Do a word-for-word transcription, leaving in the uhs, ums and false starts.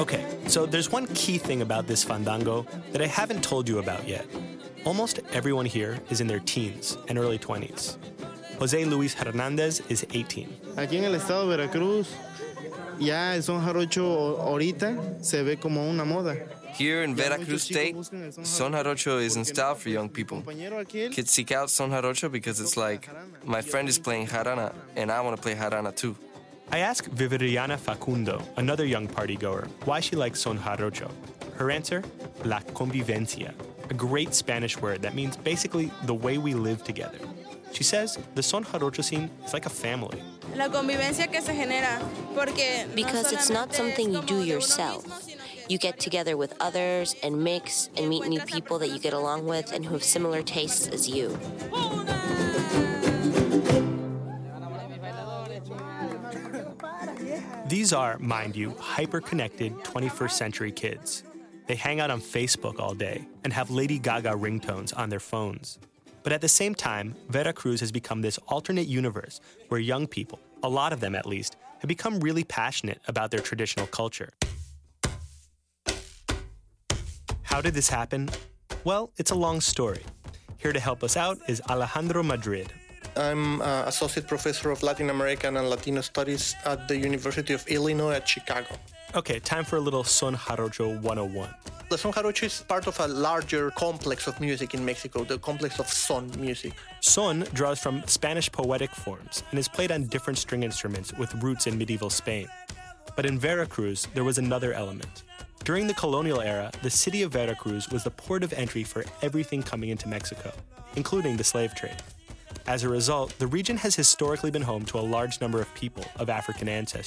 Okay, so there's one key thing about this fandango that I haven't told you about yet. Almost everyone here is in their teens and early twenties. Jose Luis Hernandez is eighteen. Aquí en el estado de Veracruz, ya el son jarocho ahorita se ve como una moda. Here in Veracruz State, son jarocho is in style for young people. Kids seek out son jarocho because it's like, my friend is playing jarana, and I want to play jarana too. I asked Viviriana Facundo, another young partygoer, why she likes son jarocho. Her answer, la convivencia, a great Spanish word that means basically the way we live together. She says the son jarocho scene is like a family. La convivencia que se genera, porque because it's not something you do yourself. You get together with others and mix and meet new people that you get along with and who have similar tastes as you. These are, mind you, hyper-connected twenty-first century kids. They hang out on Facebook all day and have Lady Gaga ringtones on their phones. But at the same time, Veracruz has become this alternate universe where young people, a lot of them at least, have become really passionate about their traditional culture. How did this happen? Well, it's a long story. Here to help us out is Alejandro Madrid. I'm uh, Associate Professor of Latin American and Latino Studies at the University of Illinois at Chicago. Okay, time for a little Son Jarocho one oh one. The son jarocho is part of a larger complex of music in Mexico, the complex of son music. Son draws from Spanish poetic forms and is played on different string instruments with roots in medieval Spain. But in Veracruz, there was another element. During the colonial era, the city of Veracruz was the port of entry for everything coming into Mexico, including the slave trade. As a result, the region has historically been home to a large number of people of African ancestry.